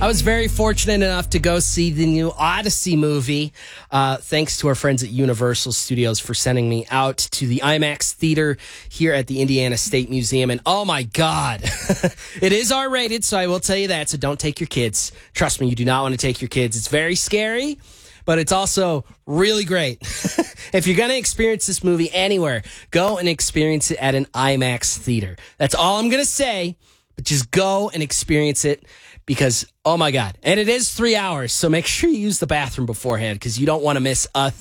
I was very fortunate enough to go see the new Odyssey movie. Thanks to our friends at Universal Studios for sending me out to the IMAX theater here at the Indiana State Museum. And oh my God, it is R-rated, so I will tell you that. So don't take your kids. Trust me, you do not want to take your kids. It's very scary, but it's also really great. If you're going to experience this movie anywhere, go and experience it at an IMAX theater. That's all I'm going to say, but just go and experience it because, oh my God. And it is 3 hours, so make sure you use the bathroom beforehand because you don't want to miss a